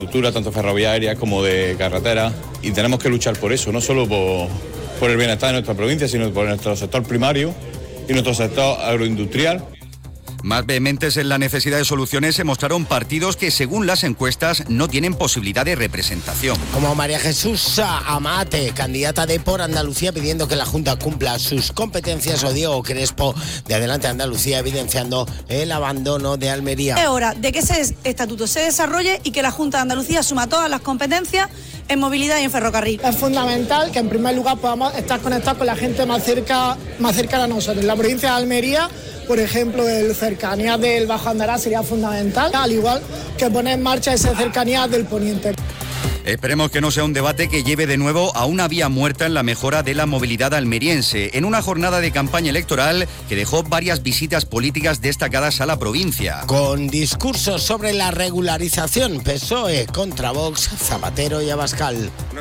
Cultura tanto ferroviaria como de carretera, y tenemos que luchar por eso, no solo por el bienestar de nuestra provincia, sino por nuestro sector primario y nuestro sector agroindustrial. Más vehementes en la necesidad de soluciones se mostraron partidos que, según las encuestas, no tienen posibilidad de representación. Como María Jesús Amate, candidata de Por Andalucía, pidiendo que la Junta cumpla sus competencias, o Diego Crespo, de Adelante Andalucía, evidenciando el abandono de Almería. Es hora de que ese estatuto se desarrolle y que la Junta de Andalucía asuma todas las competencias en movilidad y en ferrocarril. Es fundamental que en primer lugar podamos estar conectados con la gente más cercana a nosotros. En la provincia de Almería, por ejemplo, el cercanía del Bajo Andará sería fundamental, al igual que poner en marcha esa cercanía del Poniente. Esperemos que no sea un debate que lleve de nuevo a una vía muerta en la mejora de la movilidad almeriense, en una jornada de campaña electoral que dejó varias visitas políticas destacadas a la provincia. Con discursos sobre la regularización, PSOE contra Vox, Zapatero y Abascal.